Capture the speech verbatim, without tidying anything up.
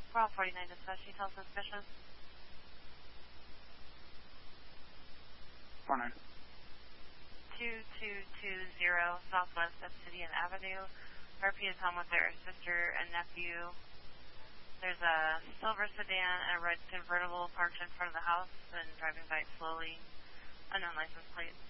Route forty-nine dispatch, detail suspicious. four nine. two two two zero Southwest Obsidian Avenue. R P is home with their sister and nephew. There's a silver sedan and a red convertible parked in front of the house and driving by slowly. Unknown license plate.